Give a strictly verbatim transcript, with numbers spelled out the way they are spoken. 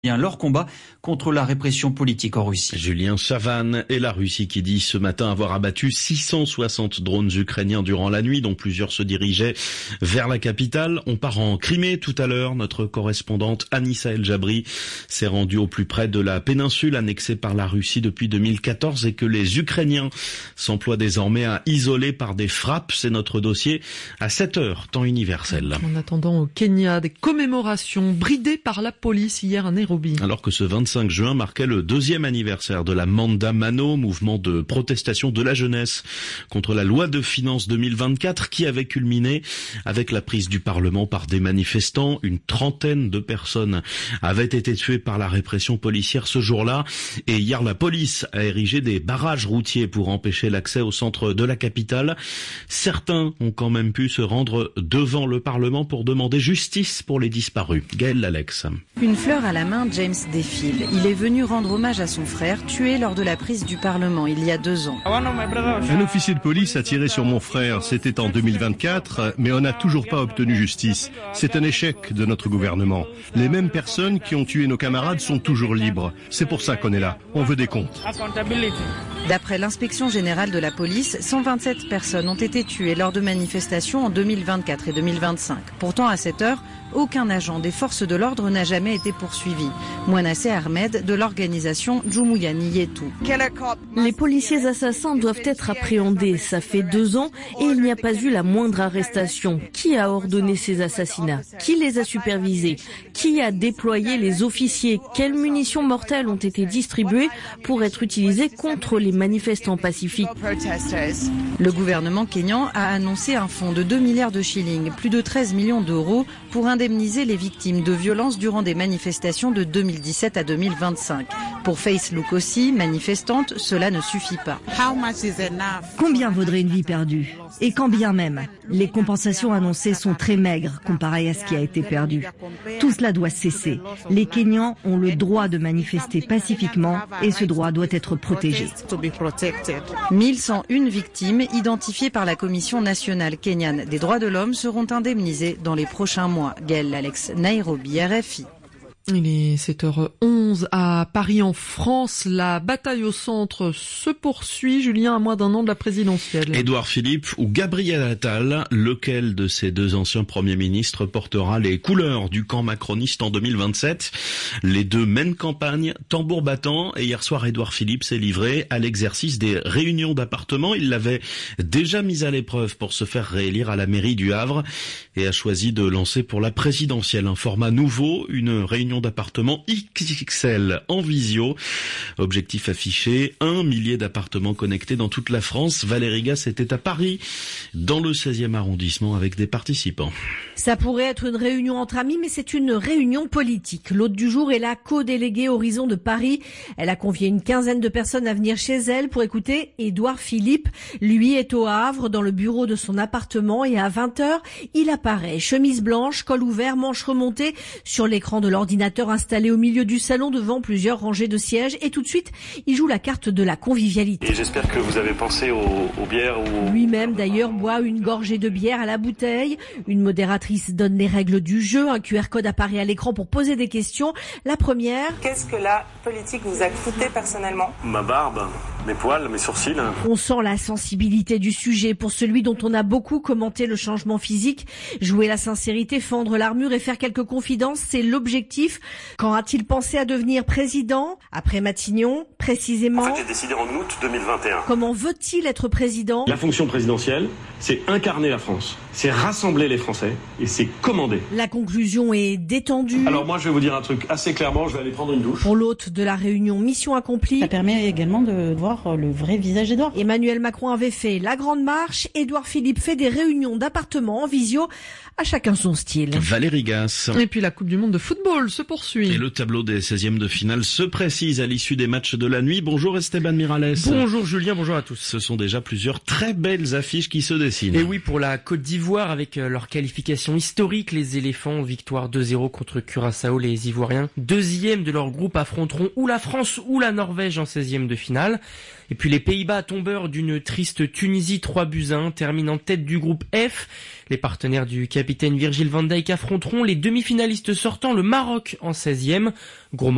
leur combat contre la répression politique en Russie. Julien Chavannes et la Russie qui dit ce matin avoir abattu six cent soixante drones ukrainiens durant la nuit, dont plusieurs se dirigeaient vers la capitale. On part en Crimée tout à l'heure. Notre correspondante Anissa El Jabri s'est rendue au plus près de la péninsule annexée par la Russie depuis deux mille quatorze et que les Ukrainiens s'emploient désormais à isoler par des frappes. C'est notre dossier à sept heures, temps universel. En attendant au Kenya, des commémorations bridées par la police hier à Nairobi. Alors que ce vingt-cinq juin marquait le deuxième anniversaire de la Maandamano, mouvement de protestation de la jeunesse contre la loi de finances deux mille vingt-quatre qui avait culminé avec la prise du Parlement par des manifestants. Une trentaine de personnes avaient été tuées par la répression policière ce jour-là. Et hier, la police a érigé des barrages routiers pour empêcher l'accès au centre de la capitale. Certains ont quand même pu se rendre devant le Parlement pour demander justice pour les disparus. Gaël Lalex. Une fleur à la main, James défile. Il est venu rendre hommage à son frère, tué lors de la prise du Parlement il y a deux ans. Un officier de police a tiré sur mon frère. C'était en deux mille vingt-quatre, mais on n'a toujours pas obtenu justice. C'est un échec de notre gouvernement. Les mêmes personnes qui ont tué nos camarades sont toujours libres. C'est pour ça qu'on est là. On veut des comptes. D'après l'inspection générale de la police, cent vingt-sept personnes ont été tuées lors de manifestations en deux mille vingt-quatre et deux mille vingt-cinq. Pourtant, à cette heure, aucun agent des forces de l'ordre n'a jamais été poursuivi. Mouanasseh Ahmed de l'organisation Jumuiya Yetu. Les policiers assassins doivent être appréhendés. Ça fait deux ans et il n'y a pas eu la moindre arrestation. Qui a ordonné ces assassinats? Qui les a supervisés? Qui a déployé les officiers? Quelles munitions mortelles ont été distribuées pour être utilisées contre les manifestants pacifiques? Le gouvernement kényan a annoncé un fonds de deux milliards de shillings, plus de treize millions d'euros, pour indemniser les victimes de violences durant des manifestations de deux mille dix-sept à deux mille vingt-cinq. Pour Faith Lukosi, manifestante, cela ne suffit pas. Combien vaudrait une vie perdue? Et quand bien même, les compensations annoncées sont très maigres comparées à ce qui a été perdu. Tout cela doit cesser. Les Kenyans ont le droit de manifester pacifiquement et ce droit doit être protégé. mille cent une victimes identifiées par la Commission nationale kenyane des droits de l'homme seront indemnisées dans les prochains mois. Gaël Alex, Nairobi, R F I. Il est sept heures onze à Paris en France. La bataille au centre se poursuit, Julien, à moins d'un an de la présidentielle. Édouard Philippe ou Gabriel Attal, lequel de ces deux anciens premiers ministres portera les couleurs du camp macroniste en deux mille vingt-sept? Les deux mènent campagne, tambour battant, et hier soir Édouard Philippe s'est livré à l'exercice des réunions d'appartements. Il l'avait déjà mis à l'épreuve pour se faire réélire à la mairie du Havre et a choisi de lancer pour la présidentielle un format nouveau, une réunion d'appartements X X L en visio. Objectif affiché, un millier d'appartements connectés dans toute la France. Valérie Gasse était à Paris, dans le seizième arrondissement, avec des participants. Ça pourrait être une réunion entre amis, mais c'est une réunion politique. L'hôte du jour est la co-déléguée Horizon de Paris. Elle a convié une quinzaine de personnes à venir chez elle pour écouter Édouard Philippe. Lui est au Havre, dans le bureau de son appartement, et à vingt heures, il apparaît. Chemise blanche, col ouvert, manche remontée, sur l'écran de l'ordinateur installé au milieu du salon devant plusieurs rangées de sièges, et tout de suite, il joue la carte de la convivialité. Et j'espère que vous avez pensé aux, aux bières ou... Lui-même d'ailleurs boit une gorgée de bière à la bouteille. Une modératrice donne les règles du jeu. Un Q R code apparaît à l'écran pour poser des questions. La première... Qu'est-ce que la politique vous a coûté personnellement? Ma barbe, mes poils, mes sourcils. On sent la sensibilité du sujet pour celui dont on a beaucoup commenté le changement physique. Jouer la sincérité, fendre l'armure et faire quelques confidences, c'est l'objectif. Quand a-t-il pensé à devenir président? Après Matignon, précisément. En fait, j'ai décidé en août deux mille vingt et un. Comment veut-il être président? La fonction présidentielle, c'est incarner la France, c'est rassembler les Français et c'est commander. La conclusion est détendue. Alors moi, je vais vous dire un truc assez clairement, je vais aller prendre une douche. Pour l'hôte de la réunion, mission accomplie. Ça permet également de voir le vrai visage d'Édouard. Emmanuel Macron avait fait la grande marche. Édouard Philippe fait des réunions d'appartements en visio. À chacun son style. Valérie Gasse. Et puis la Coupe du Monde de football se poursuit. Et le tableau des seizièmes de finale se précise à l'issue des matchs de la nuit. Bonjour Esteban Miralles. Bonjour Julien, bonjour à tous. Ce sont déjà plusieurs très belles affiches qui se dessinent. Et oui, pour la Côte d'Ivoire, avec leur qualification historique, les éléphants, victoire deux zéro contre Curaçao, les Ivoiriens, deuxième de leur groupe, affronteront ou la France ou la Norvège en seizième de finale. Et puis les Pays-Bas, tombeurs d'une triste Tunisie, trois buts à un, terminent en tête du groupe F. Les partenaires du capitaine Virgil van Dijk affronteront les demi-finalistes sortants, le Maroc en seizième. Gros